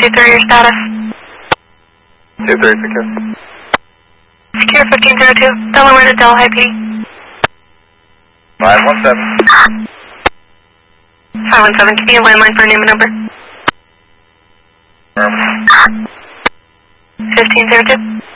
2-3, your status. 2-3, secure. Secure 1502, Delaware to Delhi PD. 517. 517, can you landline for a name and number? 1502.